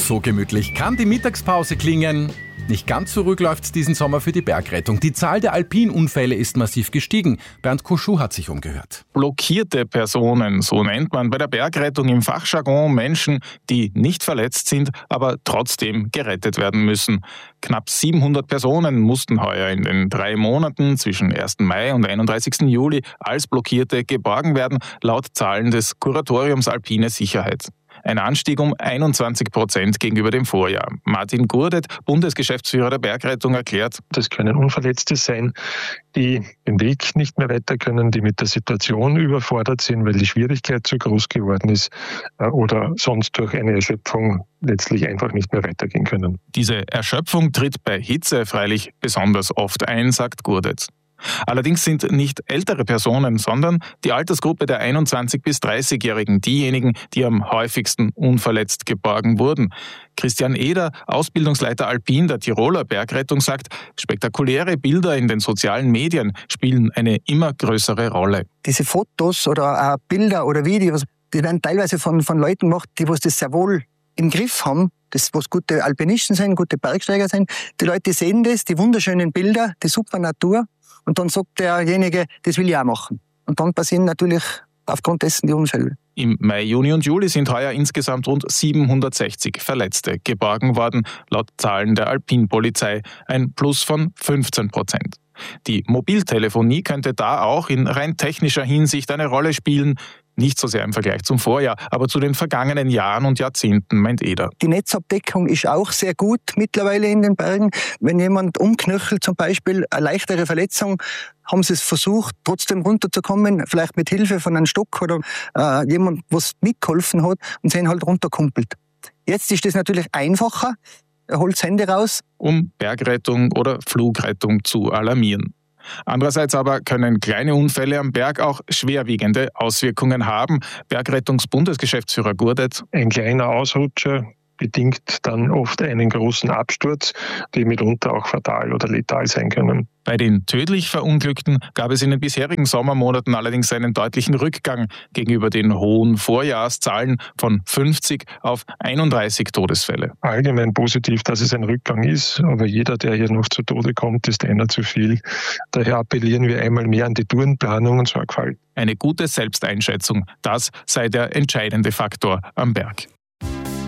So gemütlich kann die Mittagspause klingen. Nicht ganz so ruhig läuft's diesen Sommer für die Bergrettung. Die Zahl der Alpinunfälle ist massiv gestiegen. Bernd Koschuh hat sich umgehört. Blockierte Personen, so nennt man bei der Bergrettung im Fachjargon Menschen, die nicht verletzt sind, aber trotzdem gerettet werden müssen. Knapp 700 Personen mussten heuer in den 3 Monaten zwischen 1. Mai und 31. Juli als Blockierte geborgen werden, laut Zahlen des Kuratoriums Alpine Sicherheit. Ein Anstieg um 21% gegenüber dem Vorjahr. Martin Gurdet, Bundesgeschäftsführer der Bergrettung, erklärt: Das können Unverletzte sein, die den Weg nicht mehr weiter können, die mit der Situation überfordert sind, weil die Schwierigkeit zu groß geworden ist oder sonst durch eine Erschöpfung letztlich einfach nicht mehr weitergehen können. Diese Erschöpfung tritt bei Hitze freilich besonders oft ein, sagt Gurdet. Allerdings sind nicht ältere Personen, sondern die Altersgruppe der 21- bis 30-Jährigen diejenigen, die am häufigsten unverletzt geborgen wurden. Christian Eder, Ausbildungsleiter Alpin der Tiroler Bergrettung, sagt, spektakuläre Bilder in den sozialen Medien spielen eine immer größere Rolle. Diese Fotos oder auch Bilder oder Videos, die werden teilweise von Leuten gemacht, die das sehr wohl im Griff haben, das, was gute Alpinisten sind, gute Bergsteiger sind. Die Leute sehen das, die wunderschönen Bilder, die super Natur. Und dann sagt derjenige, das will ich auch machen. Und dann passieren natürlich aufgrund dessen die Unfälle. Im Mai, Juni und Juli sind heuer insgesamt rund 760 Verletzte geborgen worden, laut Zahlen der Alpinpolizei, ein Plus von 15%. Die Mobiltelefonie könnte da auch in rein technischer Hinsicht eine Rolle spielen. Nicht so sehr im Vergleich zum Vorjahr, aber zu den vergangenen Jahren und Jahrzehnten, meint Eder. Die Netzabdeckung ist auch sehr gut mittlerweile in den Bergen. Wenn jemand umknöchelt, zum Beispiel eine leichtere Verletzung, haben sie es versucht, trotzdem runterzukommen, vielleicht mit Hilfe von einem Stock oder jemand, was mitgeholfen hat, und sind halt runterkumpelt. Jetzt ist das natürlich einfacher, er holt das Handy raus, um Bergrettung oder Flugrettung zu alarmieren. Andererseits aber können kleine Unfälle am Berg auch schwerwiegende Auswirkungen haben. Bergrettungsbundesgeschäftsführer Gurdet: Ein kleiner Ausrutscher bedingt dann oft einen großen Absturz, die mitunter auch fatal oder letal sein können. Bei den tödlich Verunglückten gab es in den bisherigen Sommermonaten allerdings einen deutlichen Rückgang gegenüber den hohen Vorjahrszahlen von 50 auf 31 Todesfälle. Allgemein positiv, dass es ein Rückgang ist, aber jeder, der hier noch zu Tode kommt, ist einer zu viel. Daher appellieren wir einmal mehr an die Tourenplanung und Sorgfalt. Eine gute Selbsteinschätzung, das sei der entscheidende Faktor am Berg.